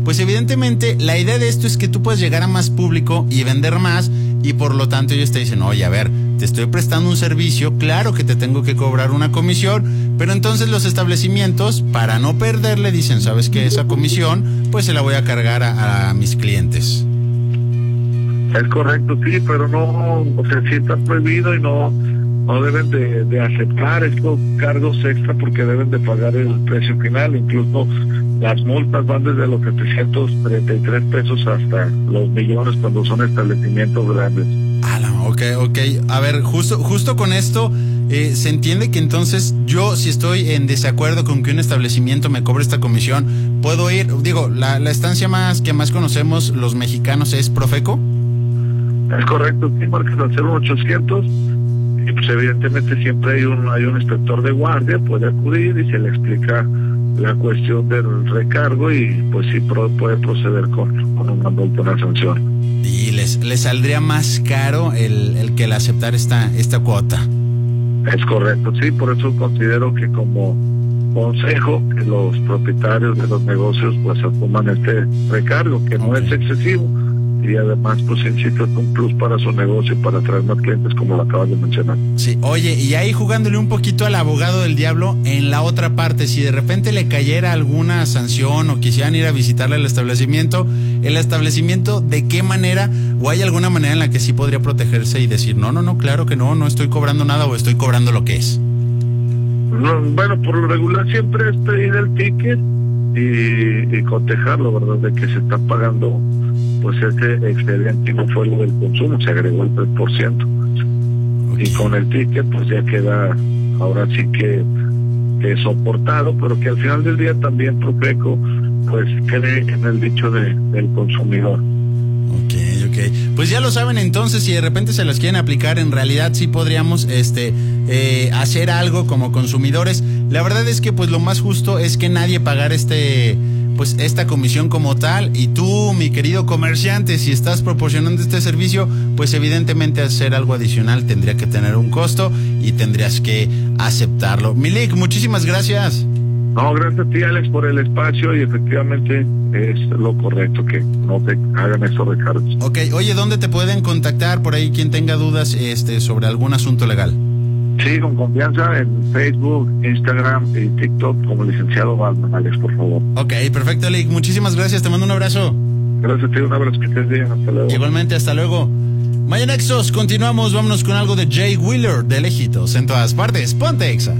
pues evidentemente la idea de esto es que tú puedes llegar a más público y vender más, y por lo tanto ellos te dicen, oye, a ver, te estoy prestando un servicio, claro que te tengo que cobrar una comisión, pero entonces los establecimientos, para no perderle, dicen, ¿sabes qué? Esa comisión, pues se la voy a cargar a mis clientes. Es correcto, sí, pero no, o sea, sí está prohibido y no deben de aceptar estos cargos extra porque deben de pagar el precio final. Incluso las multas van desde los 733 pesos hasta los millones cuando son establecimientos grandes. Ok. A ver, justo con esto, se entiende que entonces yo, si estoy en desacuerdo con que un establecimiento me cobre esta comisión, puedo ir, digo, la estancia que más conocemos los mexicanos es Profeco. Es correcto, sí, marcas al 0800 y pues evidentemente siempre hay un inspector de guardia, puede acudir y se le explica la cuestión del recargo y pues sí puede proceder con una multa, una sanción. Y les saldría más caro el que el aceptar esta cuota. Es correcto, sí, por eso considero que como consejo que los propietarios de los negocios pues asuman este recargo, que no es excesivo. Y además, pues insisto, es un plus para su negocio y para atraer más clientes, como lo acabas de mencionar. Sí, oye, y ahí jugándole un poquito al abogado del diablo, en la otra parte, si de repente le cayera alguna sanción o quisieran ir a visitarle al establecimiento, ¿de qué manera? ¿O hay alguna manera en la que sí podría protegerse y decir, no, claro que no estoy cobrando nada o estoy cobrando lo que es? No, bueno, por lo regular siempre es pedir el ticket y cotejarlo, ¿verdad? De que se está pagando pues ese excedente no fue lo del consumo, se agregó el 3%. Okay. Y con el ticket pues ya queda ahora sí que soportado, pero que al final del día también Profeco pues cree en el dicho del consumidor. Ok. Pues ya lo saben, entonces, si de repente se las quieren aplicar, en realidad sí podríamos hacer algo como consumidores. La verdad es que pues lo más justo es que nadie pagara esta comisión como tal, y tú, mi querido comerciante, si estás proporcionando este servicio, pues evidentemente hacer algo adicional tendría que tener un costo y tendrías que aceptarlo. Milik, muchísimas gracias. No, gracias a ti, Alex, por el espacio, y efectivamente es lo correcto que no te hagan esos recargos. Ok, oye, ¿dónde te pueden contactar por ahí quien tenga dudas sobre algún asunto legal? Sí, con confianza en Facebook, Instagram y TikTok como licenciado Batman, Alex, por favor. Ok, perfecto, Alex. Muchísimas gracias. Te mando un abrazo. Gracias a ti, un abrazo, que estés bien. Hasta luego. Igualmente, hasta luego. Mayanexos, continuamos. Vámonos con algo de Jay Wheeler de Lejitos en todas partes. Ponte Exa.